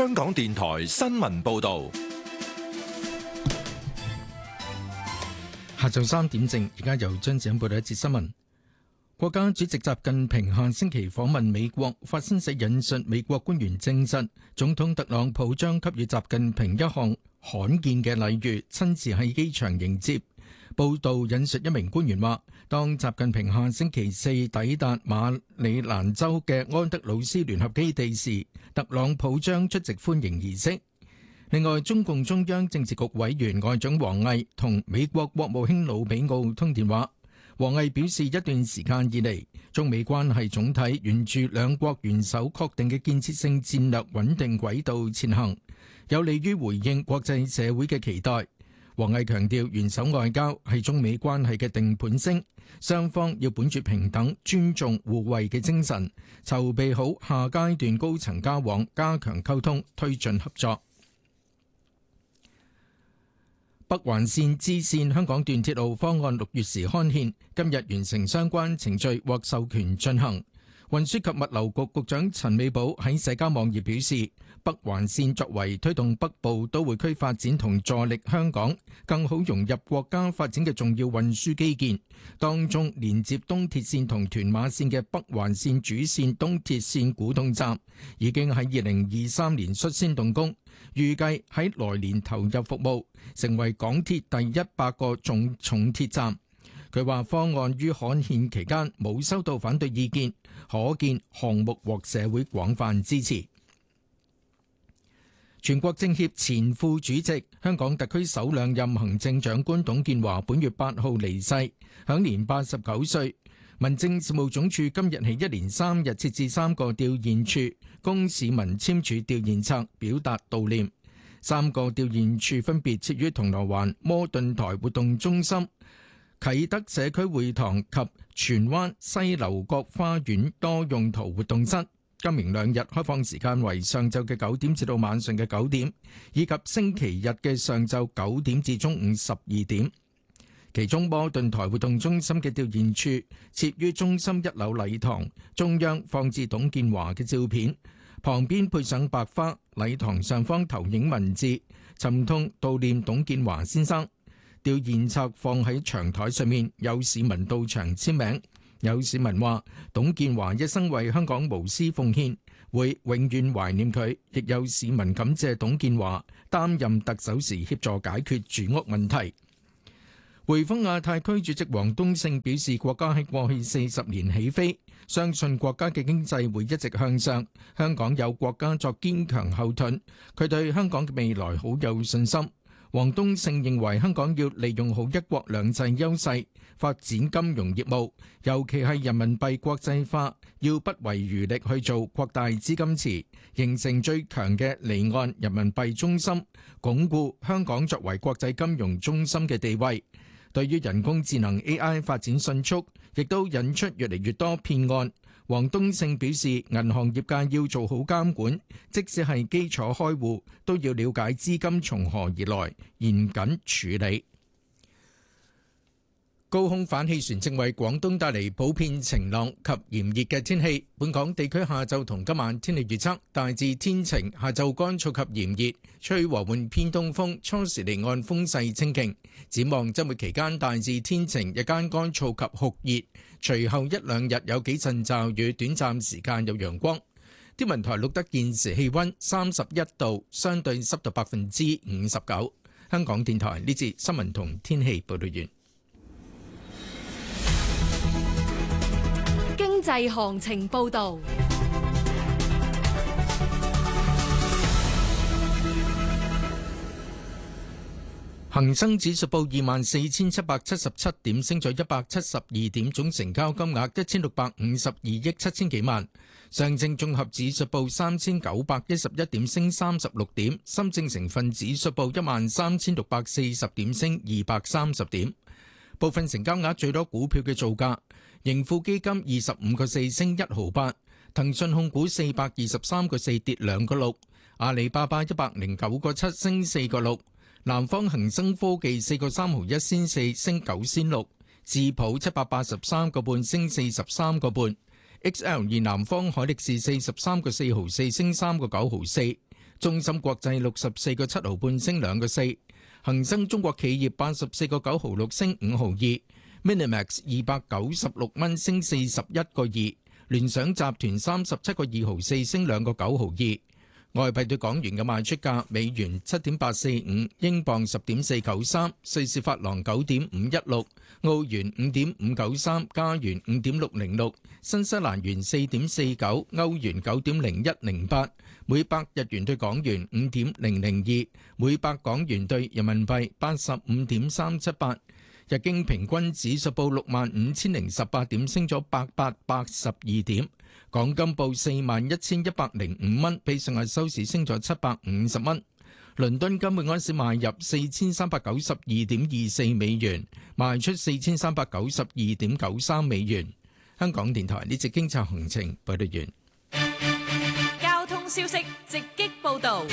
香港電台新聞報道。 下晝3點正，而家由張子欣報道一節新聞。國家主席習近平下星期訪問美國，法新社引述美國官員證實，總統特朗普將給予習近平一項罕見嘅禮遇，親自喺機場迎接。報道引述一名官員話，當習近平下星期四抵達馬里蘭州嘅安德魯斯聯合基地時，特朗普將出席歡迎儀式。另外，中共中央政治局委員外長王毅同美國國務卿魯比奧通電話。王毅表示，一段時間以嚟，中美關係總體沿住兩國元首確定嘅建設性戰略穩定軌道前行，有利於回應國際社會嘅期待。王毅強調，元首外交係中美關係嘅定盤星，雙方要本住平等、尊重、互惠嘅精神，籌備好下階段高層交往，加強溝通，推進合作。北環綫支綫香港段鐵路方案6月時刊憲，今日完成相關程序獲授權進行。運輸及物流局局長陳美寶喺社交網頁表示，北環綫作為推動北部都會區發展同助力香港更好融入國家發展嘅重要運輸基建，當中連接東鐵綫同屯馬綫嘅北環綫主線東鐵綫古洞站已經喺2023年率先動工，預計喺來年投入服務，成為港鐵第100個重鐵站。佢話方案於刊憲期間冇收到反對意見，可見項目獲社會廣泛支持。全國政協前副主席、香港特區首兩任行政長官董建華本月8號離世，享年89歲。民政事務總署今日起一連3日設置3個吊唁處，供市民簽署吊唁冊表達悼念。3個吊唁處分別設於銅鑼灣摩頓台活動中心、啟德社區會堂及荃灣西樓角花園多用途活動室。今明兩日開放時間為上晝嘅9點至到晚上嘅9點，以及星期日嘅上晝9點至中午12點。其中摩頓台活動中心嘅吊唁處設於中心1樓禮堂，中央放置董建華嘅照片，旁邊配上白花，禮堂上方投影文字，沉痛悼念董建華先生。吊唁冊放喺長台上面，有市民到場簽名。有市民話，董建華一生為香港無私奉獻，會永遠懷念佢。亦有市民感謝董建華擔任特首時協助解決住屋問題。匯豐亞太區主席王冬勝表示，國家喺過去40年起飛，相信國家嘅經濟會一直向上，香港有國家作堅強後盾，佢對香港嘅未來好有信心。王冬勝認為香港要利用好一國兩制優勢，發展金融業務，尤其係人民幣國際化，要不遺餘力去做，擴大資金池，形成最強嘅離岸人民幣中心，鞏固香港作為國際金融中心嘅地位。對於人工智能 AI 發展迅速，亦都引出越嚟越多騙案。王冬勝表示，銀行業界要做好監管，即使係基礎開戶，都要了解資金從何而來，嚴謹處理。高空反氣旋正為廣東帶嚟普遍晴朗及炎熱嘅天氣。本港地區下晝同今晚天氣預測大致天晴，下晝乾燥及炎熱，吹和緩偏東風，初時離岸風勢清勁。展望週末期間大致天晴，日間乾燥及酷熱，隨後一兩日有幾陣驟雨，短暫時間有陽光。天文台錄得現時氣溫31度，相對濕度59%。香港電台呢節新聞同天氣報道完。 經濟行情報道。 恒生指數報24,777點，升咗172點，總成交金額1652億7千幾萬。上證綜合指數報3911點，升36點。深證成分指數報13640點，升230點。部分成交額最多股票嘅造價：盈富基金25個4升1毫8，騰訊控股423個4跌2個6，阿里巴巴109個7升4個6。南方恒生科技4個3毫1仙4升9仙6，智普783個半升43個半，XL 而南方海力士43個4毫4升3個9毫4， 中芯國際64個7毫半升2個4，恒生中國企業84個9毫6升5毫2，Minimax 296蚊升41個2，聯想集團37個2毫4升2個9毫2。外幣對港元嘅賣出價：美元7.845，英鎊10.493，瑞士法郎9.516，澳元5.593，加元5.606，新西蘭元4.49，歐元9.0108，每百日元對港元5.002，每百港元對人民幣85.378。日經平均指數報65,018點，升咗882點。港金報41,105蚊，比上日收市升咗750蚊。倫敦金每安士賣入4,392.24美元，賣出4,392.93美元。香港電台呢節經濟行情報道完。 交通消息直擊報道。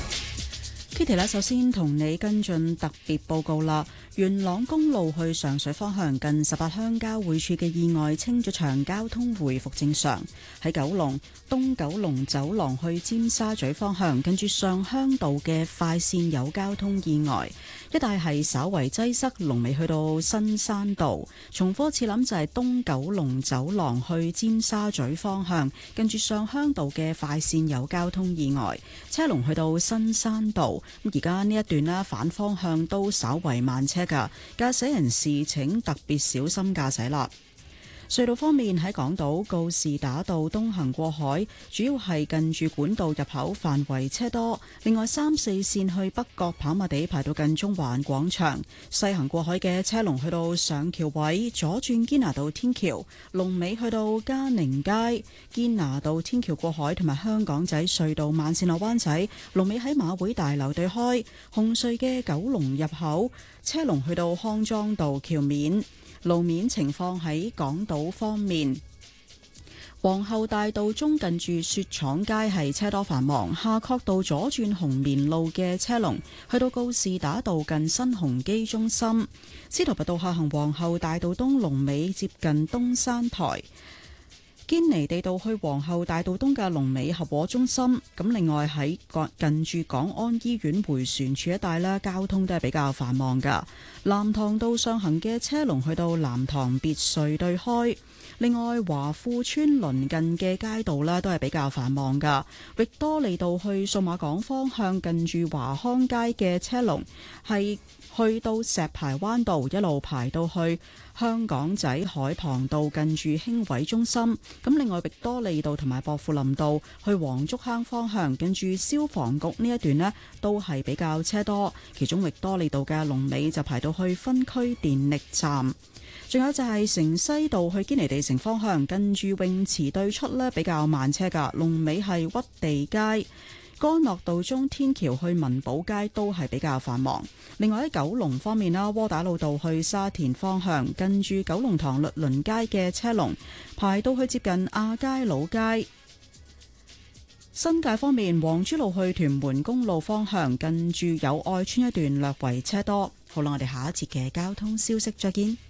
Kitty 咧，首先同你跟進特別報告啦。元朗公路去上水方向近18鄉交匯處嘅意外清咗場，交通回復正常。喺九龍東九龍走廊去尖沙咀方向，跟住上鄉道嘅快線有交通意外，一帶係稍為擠塞，龍尾去到新山道。重複次諗就係東九龍走廊去尖沙咀方向，跟住上鄉道嘅快線有交通意外，車龍去到新山道。咁而家呢一段咧，反方向都稍為慢車噶，駕駛人士請特別小心駕駛啦。隧道方面，喺港島告士打道東行過海，主要係近住管道入口範圍車多。另外3、4線去北角跑馬地排到近中環廣場，西行過海嘅車龍去到上橋位，左轉堅拿道天橋，龍尾去到嘉寧街。堅拿道天橋過海同埋香港仔隧道慢線落灣仔，龍尾喺馬會大樓對開。紅隧嘅九龍入口車龍去到康莊道橋面。路面情況喺港島方面，皇后大道中近住雪廠街係車多繁忙，夏慤道左轉紅棉路嘅車龍去到告士打道近新鴻基中心，司徒拔道下行皇后大道東龍尾接近東山台。堅尼地道去皇后大道東嘅龍尾合和中心，咁另外喺近住港安醫院迴旋處一帶咧，交通都係比較繁忙噶。藍塘道上行嘅車龍去到藍塘別墅對開，另外華富村鄰近嘅街道咧都係比較繁忙噶。域多利道去數碼港方向近住華康街嘅車龍係去到石排灣道，一路排到去香港仔海傍道近住興偉中心。咁另外域多利道同埋薄扶林道去黃竹坑方向近住消防局呢一段呢都係比較車多，其中域多利道嘅龍尾就排到去分區電力站。仲有就係城西道去堅尼地城方向近住泳池對出呢比較慢車噶，龍尾係屈地街。干諾道中天橋去文寶街都係比較繁忙。另外喺九龍方面啦，窩打老道去沙田方向近住九龍塘律倫街嘅車龍排到去接近亞皆老街。新界方面，黃珠路去屯門公路方向近住友愛邨一段略為車多。好啦，我哋下一節嘅交通消息再見。